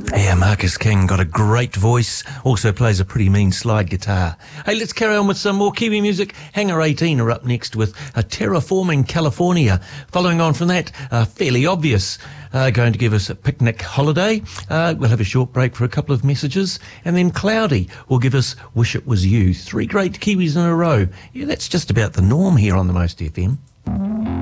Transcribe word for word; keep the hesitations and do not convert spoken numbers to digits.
Yeah, Marcus King got a great voice, also plays a pretty mean slide guitar. Hey, let's carry on with some more Kiwi music. Hangar eighteen are up next with a Terraforming California. Following on from that, uh, Fairly Obvious, uh, going to give us a Picnic Holiday. Uh, we'll have a short break for a couple of messages, and then Cloudy will give us Wish It Was You. Three great Kiwis in a row. Yeah, that's just about the norm here on the Most F M.